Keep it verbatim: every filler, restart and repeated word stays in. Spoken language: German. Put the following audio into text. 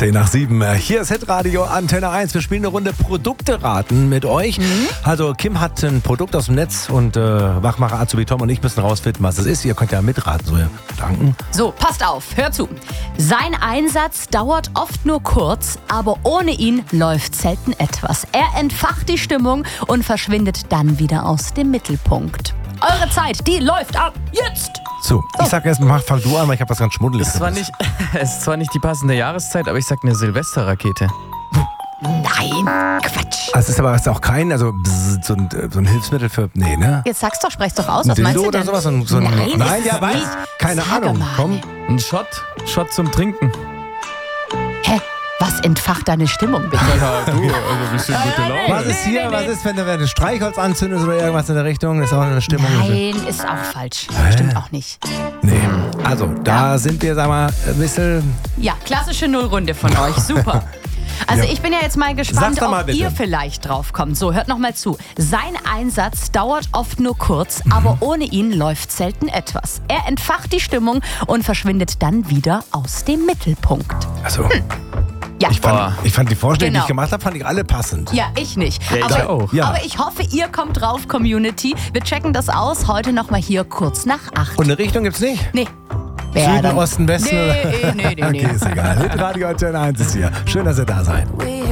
zehn nach sieben. Hier ist Hitradio Antenne eins. Wir spielen eine Runde Produkte raten mit euch. Mhm. Also Kim hat ein Produkt aus dem Netz und äh, Wachmacher Azubi Tom und ich müssen rausfinden, was es ist. Ihr könnt ja mitraten. So, danken. So, passt auf, hör zu. Sein Einsatz dauert oft nur kurz, aber ohne ihn läuft selten etwas. Er entfacht die Stimmung und verschwindet dann wieder aus dem Mittelpunkt. Eure Zeit, die läuft ab jetzt! So, ich sag erst mal, fang du an, weil ich habe was ganz Schmuddeliges. Es ist zwar nicht, es ist zwar nicht die passende Jahreszeit, aber ich sag eine Silvesterrakete. Nein, Quatsch. Das ist aber ist auch kein, also bzz, so, ein, so ein Hilfsmittel für, nee, ne? Jetzt sag's doch, sprech's doch aus, Ein was meinst Dildo du oder denn? sowas? So ein, so ein, Nein, nein, ist ja, weiß. nicht. Keine Sag Ahnung. mal. Komm. Ein Shot, Shot zum Trinken. Hä? Was entfacht deine Stimmung, bitte? Ja, du, also ein bisschen gute Laune. Was ist hier? Was ist, wenn du wenn du Streichholz anzündest oder irgendwas in der Richtung? Das ist auch eine Stimmung. Nein, ist auch falsch. Hä? Stimmt auch nicht. Nee. Also, da sind wir, sag mal, ein bisschen. Ja, klassische Nullrunde von euch. Super. Also Ja. ich bin ja jetzt mal gespannt, Sag's doch mal ob bitte. ihr vielleicht drauf kommt. So, hört noch mal zu. Sein Einsatz dauert oft nur kurz, aber ohne ihn läuft selten etwas. Er entfacht die Stimmung und verschwindet dann wieder aus dem Mittelpunkt. Also, Ja, ich, fand, ich fand die Vorschläge, die Genau. ich gemacht habe, fand ich alle passend. ja, ich nicht. Ja, ich aber, auch. Ja. aber ich hoffe, ihr kommt drauf, Community. Wir checken das aus. Heute noch mal hier kurz nach acht. Und eine Richtung gibt's nicht? Nee. Süden, dann? Osten, Westen? Nee, oder? nee, nee, nee. Okay, ist egal. Radio Antenne eins ist hier. Schön, dass ihr da seid.